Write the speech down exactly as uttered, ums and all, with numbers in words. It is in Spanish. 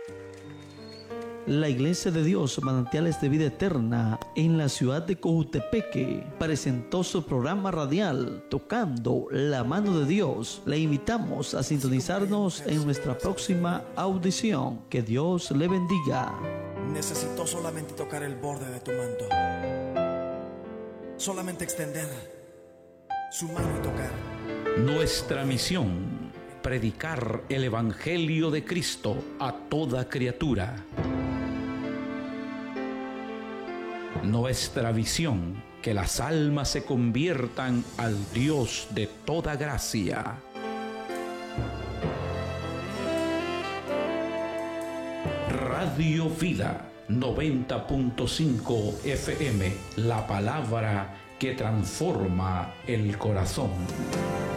La Iglesia de Dios, Manantiales de Vida Eterna, en la ciudad de Cojutepeque, presentó su programa radial Tocando la Mano de Dios. Le invitamos a sintonizarnos en nuestra próxima audición. Que Dios le bendiga. Necesito solamente tocar el borde de tu manto, solamente extender su mano y tocar. Nuestra misión: predicar el Evangelio de Cristo a toda criatura. Nuestra visión: que las almas se conviertan al Dios de toda gracia. Radio Vida noventa punto cinco F M, la palabra que transforma el corazón.